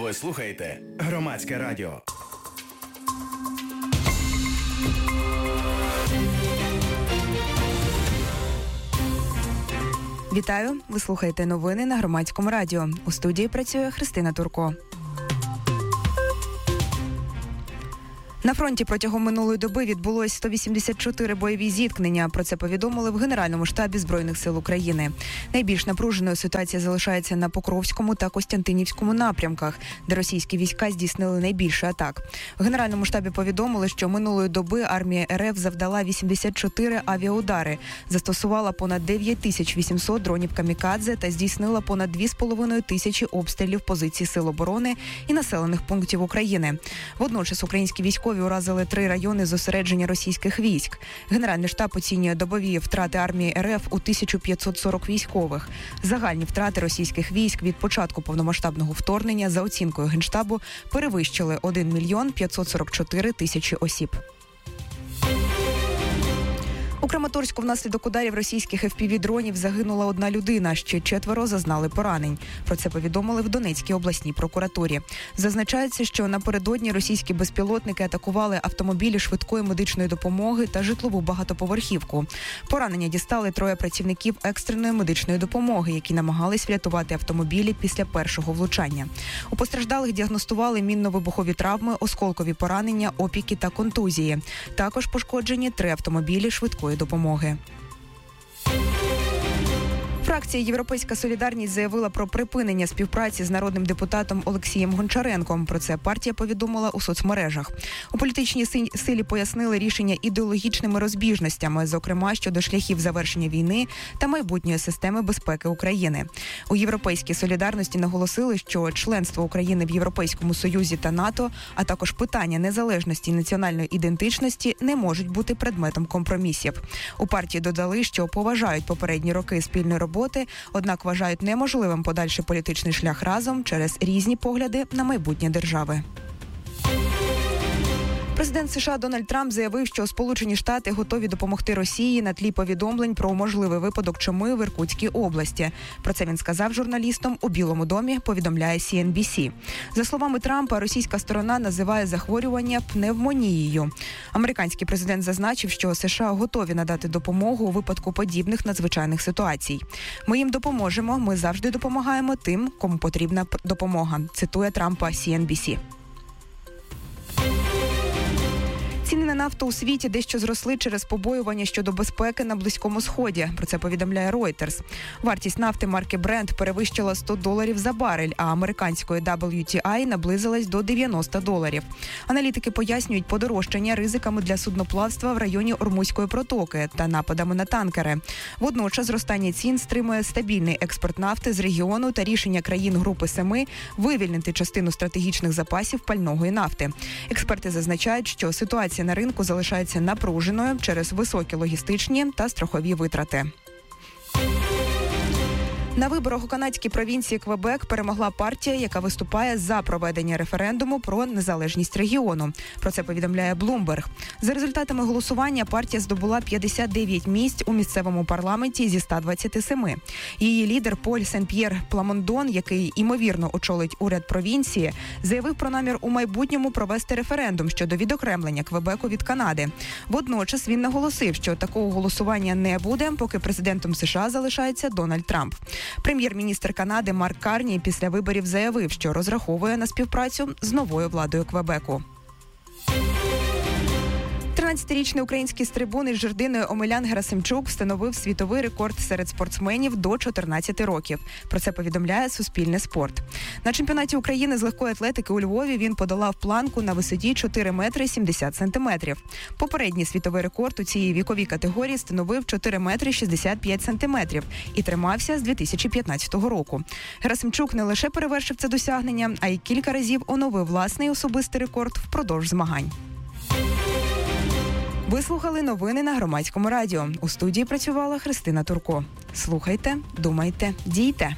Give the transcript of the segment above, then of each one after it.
Ви слухаєте Громадське радіо. Вітаю! Ви слухаєте новини на Громадському радіо. У студії працює Христина Турко. На фронті протягом минулої доби відбулось 184 бойові зіткнення. Про це повідомили в Генеральному штабі Збройних сил України. Найбільш напруженою ситуація залишається на Покровському та Костянтинівському напрямках, де російські війська здійснили найбільше атак. В Генеральному штабі повідомили, що минулої доби армія РФ завдала 84 авіаудари, застосувала понад 9800 дронів камікадзе та здійснила понад 2500 обстрілів позицій сил оборони і населених пунктів України. Водночас українські військові уразили 3 райони зосередження російських військ. Генеральний штаб оцінює добові втрати армії РФ у 1540 військових. Загальні втрати російських військ від початку повномасштабного вторгнення за оцінкою Генштабу перевищили 1 мільйон 544 тисячі осіб. У Краматорську внаслідок ударів російських FPV-дронів загинула 1 людина, ще 4 зазнали поранень. Про це повідомили в Донецькій обласній прокуратурі. Зазначається, що напередодні російські безпілотники атакували автомобілі швидкої медичної допомоги та житлову багатоповерхівку. Поранення дістали 3 працівників екстреної медичної допомоги, які намагались врятувати автомобілі після першого влучання. У постраждалих діагностували мінно-вибухові травми, осколкові поранення, опіки та контузії. Також пошкоджені 3 автомобілі швидкої допомоги. Фракція «Європейська солідарність» заявила про припинення співпраці з народним депутатом Олексієм Гончаренком. Про це партія повідомила у соцмережах. У політичній силі пояснили рішення ідеологічними розбіжностями, зокрема щодо шляхів завершення війни та майбутньої системи безпеки України. У «Європейській солідарності» наголосили, що членство України в Європейському Союзі та НАТО, а також питання незалежності і національної ідентичності не можуть бути предметом компромісів. У партії додали, що поважають попередні роки спільної роботи, однак вважають неможливим подальший політичний шлях разом через різні погляди на майбутнє держави. Президент США Дональд Трамп заявив, що Сполучені Штати готові допомогти Росії на тлі повідомлень про можливий випадок чуми в Іркутській області. Про це він сказав журналістам у Білому домі, повідомляє CNBC. За словами Трампа, російська сторона називає захворювання пневмонією. Американський президент зазначив, що США готові надати допомогу у випадку подібних надзвичайних ситуацій. «Ми їм допоможемо, ми завжди допомагаємо тим, кому потрібна допомога», цитує Трампа CNBC. Ціни на нафту у світі дещо зросли через побоювання щодо безпеки на Близькому Сході. Про це повідомляє Reuters. Вартість нафти марки Brent перевищила $100 за барель, а американської WTI наблизилась до $90. Аналітики пояснюють подорожчання ризиками для судноплавства в районі Ормузької протоки та нападами на танкери. Водночас зростання цін стримує стабільний експорт нафти з регіону та рішення країн Групи 7 вивільнити частину стратегічних запасів пального і нафти. Експерти зазначають, що ситуація на ринку залишається напруженою через високі логістичні та страхові витрати. На виборах у канадській провінції Квебек перемогла партія, яка виступає за проведення референдуму про незалежність регіону. Про це повідомляє Bloomberg. За результатами голосування партія здобула 59 місць у місцевому парламенті зі 127. Її лідер Поль Сен-П'єр Пламондон, який ймовірно очолить уряд провінції, заявив про намір у майбутньому провести референдум щодо відокремлення Квебеку від Канади. Водночас він наголосив, що такого голосування не буде, поки президентом США залишається Дональд Трамп. Прем'єр-міністр Канади Марк Карні після виборів заявив, що розраховує на співпрацю з новою владою Квебеку. 13-річний український стрибун із жердиною Омелян Герасимчук встановив світовий рекорд серед спортсменів до 14 років. Про це повідомляє Суспільне спорт. На чемпіонаті України з легкої атлетики у Львові він подолав планку на висоті 4 метри 70 сантиметрів. Попередній світовий рекорд у цій віковій категорії становив 4 метри 65 сантиметрів і тримався з 2015 року. Герасимчук не лише перевершив це досягнення, а й кілька разів оновив власний особистий рекорд впродовж змагань. Ви слухали новини на Громадському радіо. У студії працювала Христина Турко. Слухайте, думайте, дійте.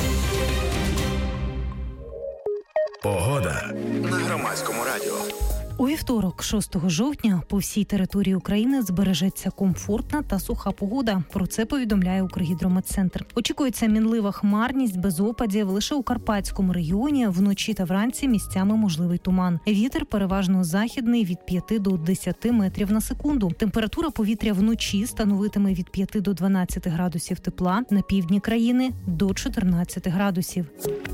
Погода на Громадському радіо. У вівторок, 6 жовтня, по всій території України збережеться комфортна та суха погода. Про це повідомляє Укргідрометцентр. Очікується мінлива хмарність без опадів. Лише у Карпатському регіоні вночі та вранці місцями можливий туман. Вітер переважно західний від 5 до 10 метрів на секунду. Температура повітря вночі становитиме від 5 до 12 градусів тепла, на півдні країни – до 14 градусів.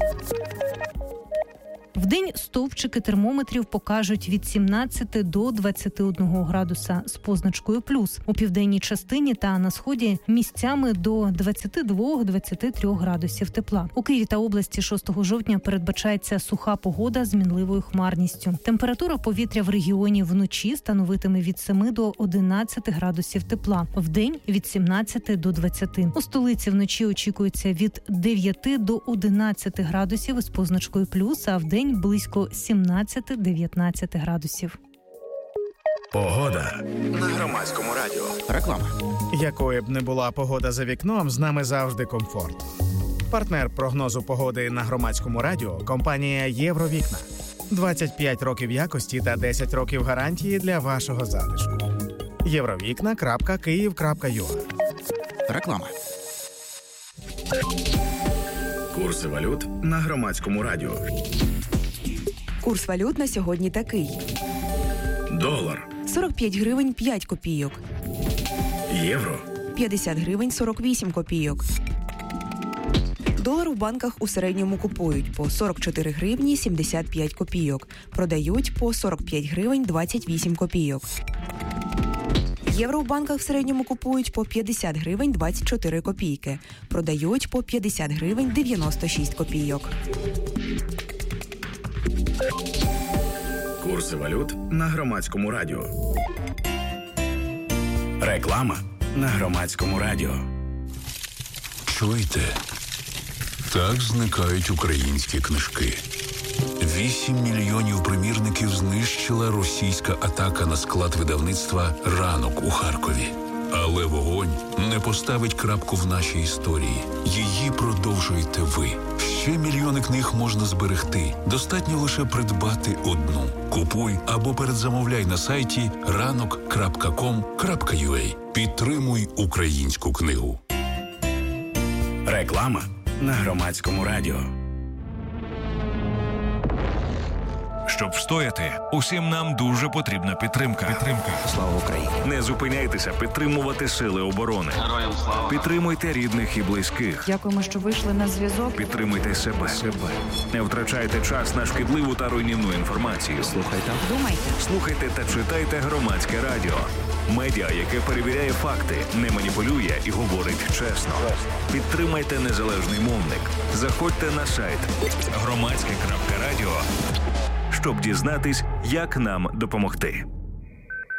Вдень стовпчики термометрів покажуть від 17 до 21 градуса з позначкою плюс. У південній частині та на сході місцями до 22-23 градусів тепла. У Києві та області 6 жовтня передбачається суха погода з мінливою хмарністю. Температура повітря в регіоні вночі становитиме від 7 до 11 градусів тепла. Вдень від 17 до 20. У столиці вночі очікується від 9 до 11 градусів із позначкою плюс, а вдень близько 17-19 градусів. Погода на Громадському радіо. Реклама. Якою б не була погода за вікном, з нами завжди комфорт. Партнер прогнозу погоди на Громадському радіо – компанія «Євровікна». 25 років якості та 10 років гарантії для вашого затишку. Євровікна.Київ.ua. Реклама. Курси валют на Громадському радіо. Курс валют на сьогодні такий. Долар. 45 гривень 5 копійок. Євро. 50 гривень 48 копійок. Долар у банках у середньому купують по 44 гривні 75 копійок. Продають по 45 гривень 28 копійок. Євро в банках в середньому купують по 50 гривень 24 копійки. Продають по 50 гривень 96 копійок. Курси валют на Громадському радіо. Реклама на Громадському радіо. Чуєте? Так зникають українські книжки. 8 мільйонів примірників знищила російська атака на склад видавництва «Ранок» у Харкові. Але вогонь не поставить крапку в нашій історії. Її продовжуєте ви. Ще мільйони книг можна зберегти. Достатньо лише придбати одну. Купуй або передзамовляй на сайті ranok.com.ua. Підтримуй українську книгу. Реклама на Громадському радіо. Щоб встояти, усім нам дуже потрібна підтримка. Слава Україні. Не зупиняйтеся підтримувати сили оборони. Героям слава. Підтримуйте рідних і близьких. Дякуємо, що вийшли на зв'язок. Підтримуйте себе. Не втрачайте час на шкідливу та руйнівну інформацію. Слухайте та читайте Громадське радіо. Медіа, яке перевіряє факти, не маніпулює і говорить чесно. Підтримайте незалежний мовник. Заходьте на сайт громадське.радіо, щоб дізнатись, як нам допомогти.